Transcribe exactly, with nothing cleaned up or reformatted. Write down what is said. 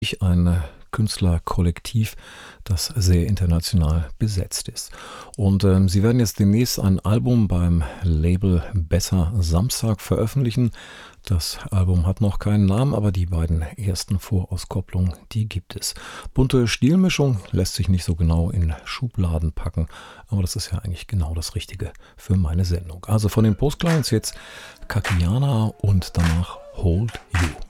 ein Künstlerkollektiv, das sehr international besetzt ist. Und ähm, sie werden jetzt demnächst ein Album beim Label Besser Samstag veröffentlichen. Das Album hat noch keinen Namen, aber die beiden ersten Vorauskopplungen, die gibt es. Bunte Stilmischung lässt sich nicht so genau in Schubladen packen, aber das ist ja eigentlich genau das Richtige für meine Sendung. Also von den Postclients jetzt Kakiana und danach Hold You.